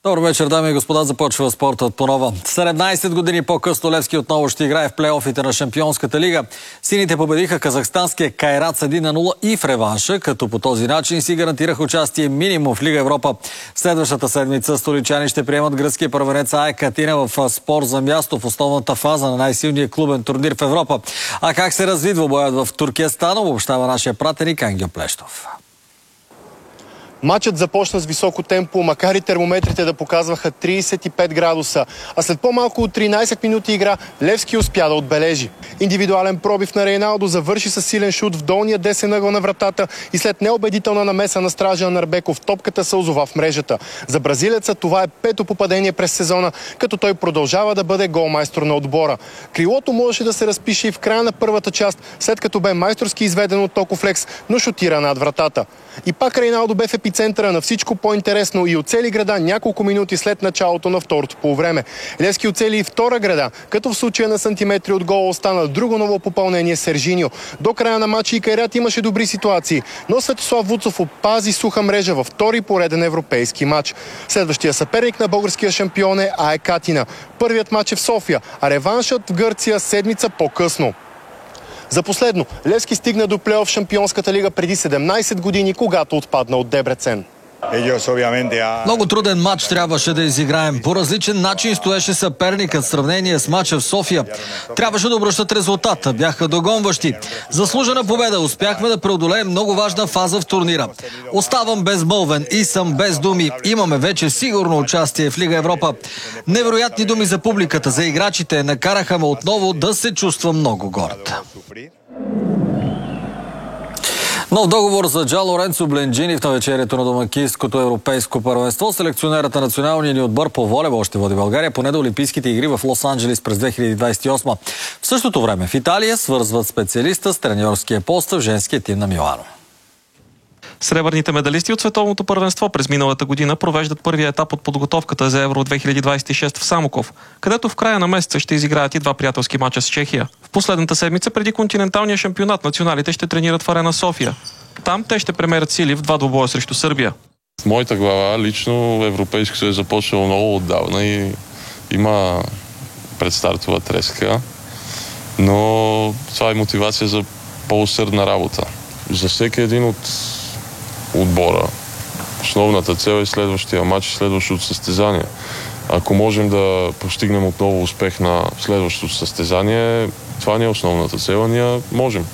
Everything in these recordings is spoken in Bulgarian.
Добър вечер, дами и господа. Започва спортът по нова. 17 години по-късно Левски отново ще играе в плейофите на Шампионската лига. Сините победиха казахстанския Кайрат с 1-0 и в реванша, като по този начин си гарантираха участие минимум в Лига Европа. Следващата седмица столичани ще приемат гръцкия първенец АЕК Атина в спор за място в основната фаза на най-силния клубен турнир в Европа. А как се развидва боят в Туркестан, обобщава нашия пратеник Ангел Плещов. Матчът започна с високо темпо, макар и термометрите да показваха 35 градуса. А след по-малко от 13 минути игра Левски успя да отбележи. Индивидуален пробив на Рейналдо завърши с силен шут в долния десен ъгъл на вратата и след неубедителна намеса на Стражан Нарбеков топката се озова в мрежата. За бразилеца това е пето попадение през сезона, като той продължава да бъде голмайстор на отбора. Крилото можеше да се разпише и в края на първата част, след като бе майсторски изведен от Токофлекс, но шутира над вратата. И пак Рейналдо бе в епицентъра на всичко по-интересно и оцели града няколко минути след началото на второто полувреме. Левски оцели и втора града, като в случая на сантиметри от гола остана друго ново попълнение Сержиньо. До края на матча и Кайрат имаше добри ситуации, но Светослав Вуцов опази суха мрежа във втори пореден европейски матч. Следващия съперник на българския шампион е АЕК Атина. Първият матч е в София, а реваншът в Гърция седмица по-късно. За последно, Левски стигна до плейоф в Шампионската лига преди 17 години, когато отпадна от Дебрецен. Много труден матч трябваше да изиграем. По различен начин стоеше съперникът в сравнение с матча в София. Трябваше да обръщат резултата. Бяха догонващи. Заслужена победа. Успяхме да преодолеем много важна фаза в турнира. Оставам безмълвен и съм без думи. Имаме вече сигурно участие в Лига Европа. Невероятни думи за публиката, за играчите. Накараха ме отново да се чувствам много горд. Нов договор за Джан Лоренцо Бленджини в навечерието на домакинското европейско първенство. Селекционерът на националния ни отбор по волейбол ще води България поне до Олимпийските игри в Лос-Анджелис през 2028. В същото време в Италия свързват специалиста с треньорския пост в женския тим на Милано. Сребърните медалисти от световното първенство през миналата година провеждат първия етап от подготовката за Евро 2026 в Самоков, където в края на месеца ще изиграят и два приятелски мача с Чехия. В последната седмица преди континенталния шампионат националите ще тренират в Арена София. Там те ще премерят сили в два двубоя срещу Сърбия. В моята глава лично европейското е започнало много отдавна и има предстартова треска, но това е мотивация за по-усърдна работа. За всеки един от отбора основната цел е следващия матч и следващото състезание. Ако можем да постигнем отново успех на следващото състезание, това не е основната цел, а ние можем.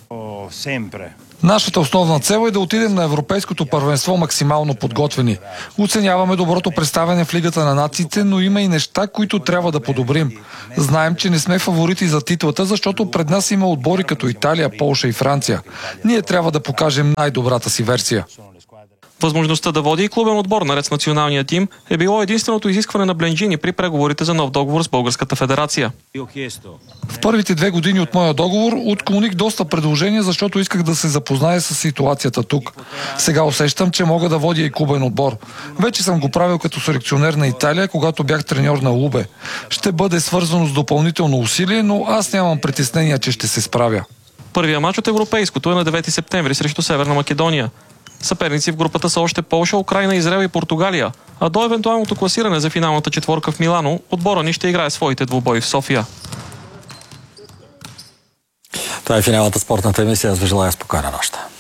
Нашата основна цел е да отидем на европейското първенство максимално подготвени. Оценяваме доброто представяне в Лигата на нациите, но има и неща, които трябва да подобрим. Знаем, че не сме фаворити за титлата, защото пред нас има отбори като Италия, Полша и Франция. Ние трябва да покажем най-добрата си версия. Възможността да води и клубен отбор наред с националния тим е било единственото изискване на Бленджини при преговорите за нов договор с Българската федерация. В първите 2 години от моя договор отклоних доста предложения, защото исках да се запозная с ситуацията тук. Сега усещам, че мога да водя и клубен отбор. Вече съм го правил като селекционер на Италия, когато бях треньор на Лубе. Ще бъде свързано с допълнително усилие, но аз нямам притеснения, че ще се справя. Първия мач от европейското е на 9 септември срещу Северна Македония. Съперници в групата са още Полша, Украйна, Израел и Португалия. А до евентуалното класиране за финалната четворка в Милано, отбора ни ще играе своите двубои в София. Това е финалната спортната емисия. Аз ви желая спокойна нощ.